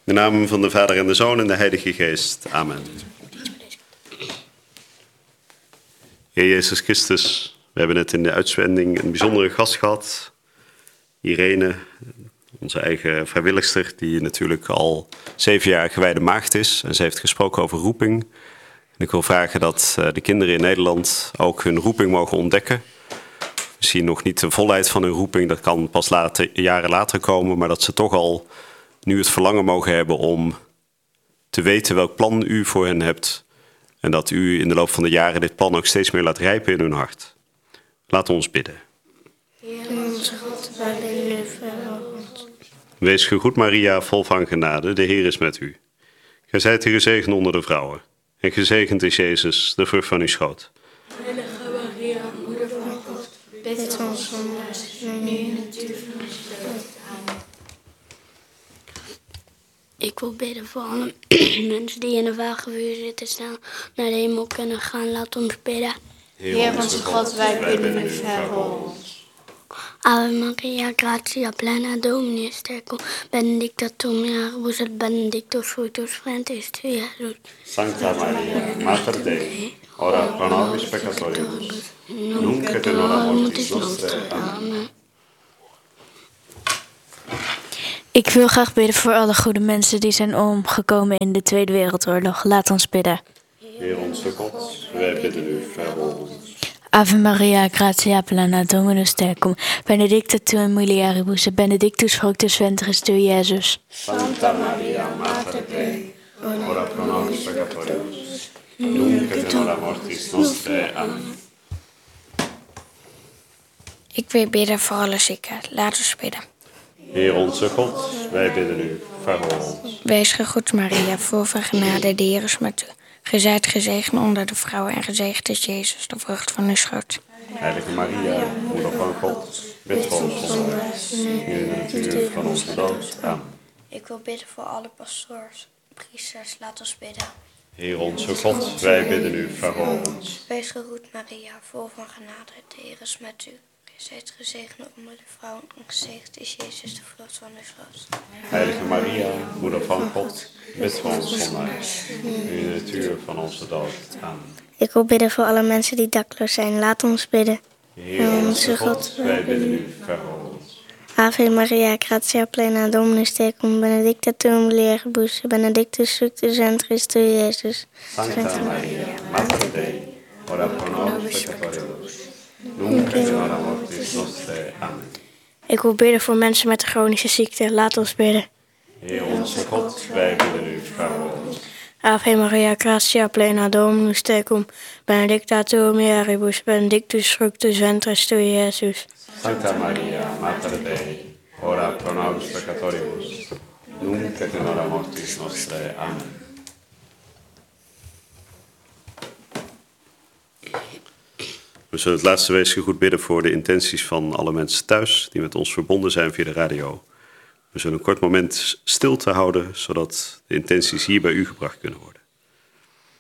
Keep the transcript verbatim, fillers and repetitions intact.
In de naam van de Vader en de Zoon en de Heilige Geest. Amen. Heer Jezus Christus, we hebben net in de uitzending een bijzondere gast gehad. Irene, onze eigen vrijwilligster, die natuurlijk al zeven jaar gewijde maagd is. En ze heeft gesproken over roeping. En ik wil vragen dat de kinderen in Nederland ook hun roeping mogen ontdekken. Misschien nog niet de volheid van hun roeping, dat kan pas later, jaren later komen, maar dat ze toch al nu het verlangen mogen hebben om te weten welk plan u voor hen hebt. En dat u in de loop van de jaren dit plan ook steeds meer laat rijpen in hun hart. Laten we ons bidden. Heer onze God, wij bidden u, verhoor ons. Wees gegroet Maria, vol van genade, de Heer is met u. Gij zijt de gezegend onder de vrouwen. En gezegend is Jezus, de vrucht van uw schoot. Heilige Maria, moeder van God, bid voor ons zondaars, nu in het uur van onze dood. Amen. Ik wil bidden voor alle mensen die in de wagenvuur zitten staan, naar de hemel kunnen gaan. Laat ons bidden. Heer onze God, wij bidden u, verhoor ons. Ave Maria, gratia plena, Dominus tecum, benedicta tu mulieribus et benedictus fructus ventris tui, Iesus. Sancta Maria, Mater Dei, ora pro nobis peccatoribus, nunc et in hora mortis nostrae. Amen. Ik wil graag bidden voor alle goede mensen die zijn omgekomen in de Tweede Wereldoorlog. Laat ons bidden. Heer onze God, wij bidden u, verhoor ons. Ave Maria, gratia plena, Dominus tecum, benedicta tu in mulieribus et benedictus fructus ventris tui, Iesus. Sancta Maria, Mater Dei, ora pro nobis peccatoribus, nunc et in hora mortis nostrae. Amen. Ik wil bidden voor alle zieken. Laat ons bidden. Heer onze God, wij bidden u, verhoor ons. Wees gegroet Maria, vol van genade, de Heer is met u. Gij zijt gezegend onder de vrouwen en gezegend is Jezus, de vrucht van uw schoot. Heilige Maria, moeder van God, bid voor ons zondaars, nu in het uur van onze dood. Amen. Ik wil bidden voor alle pastoors, priesters, laat ons bidden. Heer onze God, wij bidden u, verhoor ons. Wees gegroet Maria, vol van genade, de Heer is met u. Gij zijt gezegend onder de vrouwen en gezegend is Jezus, de vrucht van uw schoot. Heilige Maria, moeder van God, bid voor ons zondaars, nu in het uur van onze dood. Amen. Ik wil bidden voor alle mensen die dakloos zijn. Laat ons bidden. Heer onze God, wij bidden u, verhoor ons. Ave Maria, gratia plena, Dominus tecum, benedicta tu in mulieribus, benedictus fructus ventris tui, Iesus. Sancta Maria, Mater Dei, ora pro nobis peccatoribus, nunc et in hora mortis nostrae. Amen. Ik wil bidden voor mensen met een chronische ziekte. Laat ons bidden. Heer onze God, wij bidden u, verhoor ons. Ave Maria, gratia plena, Dominus tecum, benedicta tu in mulieribus, benedictus fructus ventris tui, Iesus. Sancta Maria, Mater Dei, ora pro nobis peccatoribus, nunc et in hora mortis nostrae. Amen. We zullen het laatste wezen goed bidden voor de intenties van alle mensen thuis die met ons verbonden zijn via de radio. We zullen een kort moment stilte houden, zodat de intenties hier bij u gebracht kunnen worden.